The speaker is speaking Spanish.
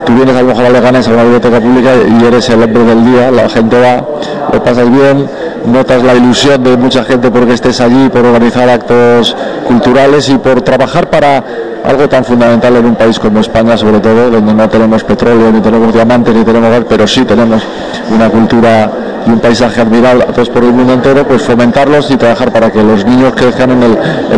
Tú vienes a lo mejor a Leganés a una biblioteca pública y eres el hombre del día, la gente va, lo pasas bien, notas la ilusión de mucha gente porque estés allí, por organizar actos culturales y por trabajar para algo tan fundamental en un país como España, sobre todo, donde no tenemos petróleo, ni tenemos diamantes, ni tenemos gas, pero sí tenemos una cultura y un paisaje admirable a todos por el mundo entero, pues fomentarlos y trabajar para que los niños crezcan en